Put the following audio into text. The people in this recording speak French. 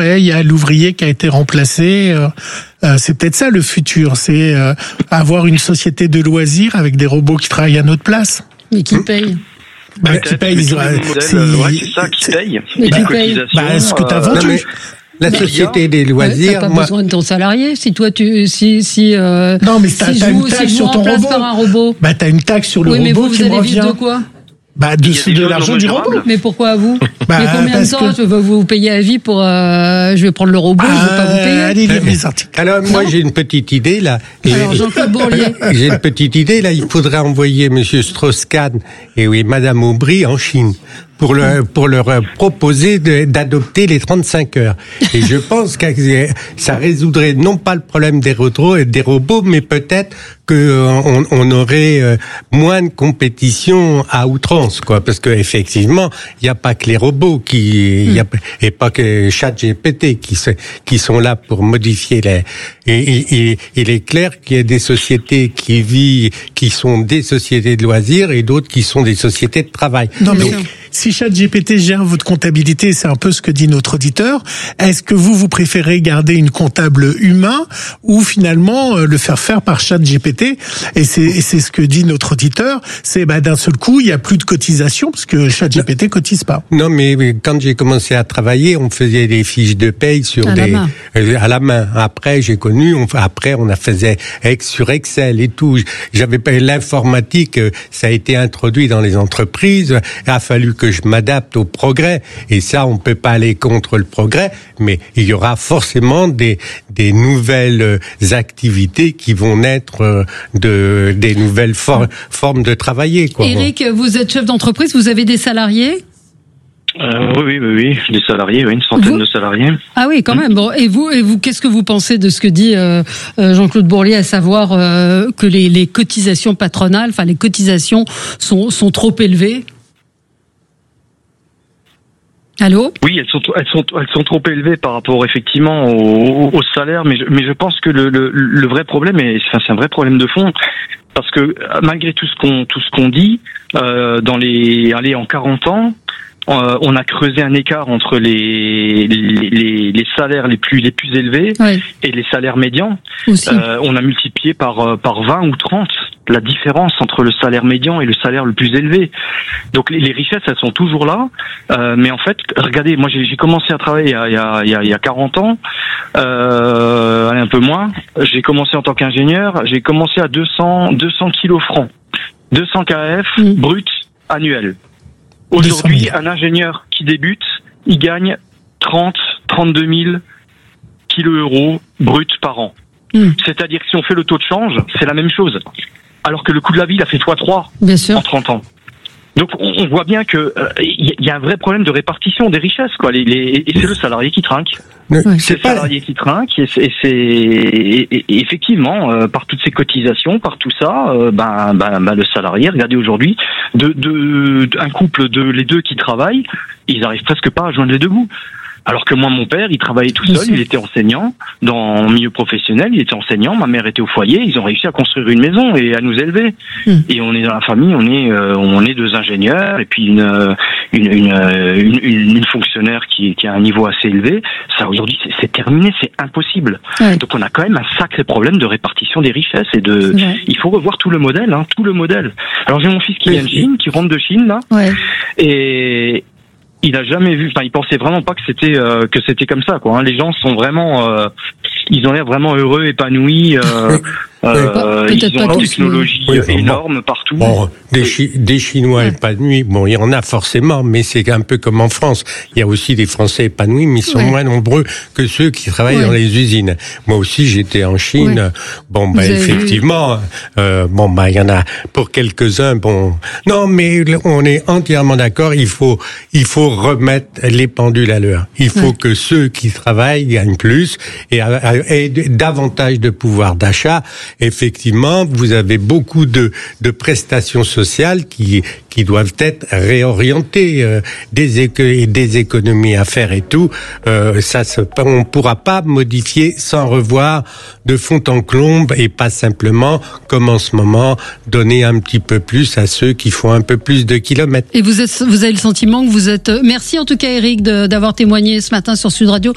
il y a l'ouvrier qui a été remplacé. C'est peut-être ça le futur, c'est avoir une société de loisirs avec des robots qui travaillent à notre place. Mais qui payent. Qui paye, c'est ça qui paye. Mais qui paye. Ce que t'as vendu. La société des loisirs. T'as pas besoin de ton salarié. Si toi non, mais t'as une taxe sur ton robot. Par un robot. T'as une taxe sur le robot qui me revient. De quoi? De l'argent du robot. Mais pourquoi à vous? Mais combien de temps vous payez à vie pour je vais prendre le robot, je vais pas vous payer. Allez, lire les articles. Alors moi j'ai une petite idée là. Alors Jean-Claude Bourlier. J'ai une petite idée là. Il faudrait envoyer Monsieur Strauss-Kahn et Madame Aubry en Chine pour leur proposer d'adopter les 35 heures. Et je pense que ça résoudrait non pas le problème des robots, mais peut-être qu'on aurait moins de compétition à outrance, quoi. Parce que effectivement, il n'y a pas que les robots et pas que ChatGPT qui sont là pour modifier et il est clair qu'il y a des sociétés qui sont des sociétés de loisirs et d'autres qui sont des sociétés de travail. Non, mais si ChatGPT gère votre comptabilité, c'est un peu ce que dit notre auditeur, est-ce que vous préférez garder une comptable humain ou finalement le faire par ChatGPT? Et c'est ce que dit notre auditeur, c'est d'un seul coup, il n'y a plus de cotisation parce que ChatGPT cotise pas. Non, mais quand j'ai commencé à travailler, on faisait des fiches de paye à la main. Après, j'ai connu, on a faisait sur Excel et tout. J'avais pas l'informatique, ça a été introduit dans les entreprises. Il a fallu que je m'adapte au progrès. Et ça, on peut pas aller contre le progrès, mais il y aura forcément des nouvelles activités qui vont naître des nouvelles formes de travailler, quoi. Éric, vous êtes chef d'entreprise, vous avez des salariés? Oui, des salariés, une centaine de salariés. Ah oui, quand même. Bon, et vous, qu'est-ce que vous pensez de ce que dit Jean-Claude Bourlier, à savoir que les cotisations patronales, les cotisations sont trop élevées? Allô? Oui, elles sont trop élevées par rapport effectivement au salaire, mais je pense que le vrai problème c'est un vrai problème de fond, parce que malgré tout ce qu'on dit, en 40 ans, on a creusé un écart entre les salaires les plus élevés et les salaires médians. On a multiplié par 20 ou 30 la différence entre le salaire médian et le salaire le plus élevé. Donc les richesses, elles sont toujours là, mais en fait, regardez, moi j'ai commencé à travailler il y a 40 ans, un peu moins. J'ai commencé en tant qu'ingénieur, j'ai commencé à 200 kilos francs, 200 KF brut annuel. Aujourd'hui, un ingénieur qui débute, il gagne 32 000 kilo-euros bruts par an. C'est-à-dire que si on fait le taux de change, c'est la même chose. Alors que le coût de la vie, il a fait x3 en 30 ans. Donc on voit bien que y a un vrai problème de répartition des richesses, quoi. Et c'est le salarié qui trinque. C'est le salarié qui trinque, et effectivement par toutes ces cotisations, par tout ça, le salarié, regardez aujourd'hui, un couple les deux qui travaillent, ils arrivent presque pas à joindre les deux bouts. Alors que moi, mon père, il travaillait tout seul, il était enseignant dans le milieu professionnel, il était enseignant, ma mère était au foyer, ils ont réussi à construire une maison et à nous élever. Et on est dans la famille, on est deux ingénieurs et puis une fonctionnaire qui a un niveau assez élevé. Ça, aujourd'hui, c'est terminé, c'est impossible. Donc on a quand même un sacré problème de répartition des richesses il faut revoir tout le modèle, tout le modèle. Alors j'ai mon fils qui vient de Chine, qui rentre de Chine, là, et il a jamais vu, il pensait vraiment pas que c'était comme ça, quoi. Les gens sont vraiment, ils ont l'air vraiment heureux, épanouis. Ils ont une technologie énorme partout. Des Chinois épanouis, il y en a forcément, mais c'est un peu comme en France. Il y a aussi des Français épanouis, mais ils sont moins nombreux que ceux qui travaillent dans les usines. Moi aussi, j'étais en Chine. Effectivement, il y en a pour quelques-uns. Non, mais on est entièrement d'accord. Il faut remettre les pendules à l'heure. Il faut que ceux qui travaillent gagnent plus et aient davantage de pouvoir d'achat. Effectivement, vous avez beaucoup de prestations sociales qui doivent être réorientées, des économies à faire et tout. On pourra pas modifier sans revoir de fond en comble et pas simplement, comme en ce moment, donner un petit peu plus à ceux qui font un peu plus de kilomètres. Et vous avez le sentiment que vous êtes... Merci en tout cas, Éric, d'avoir témoigné ce matin sur Sud Radio.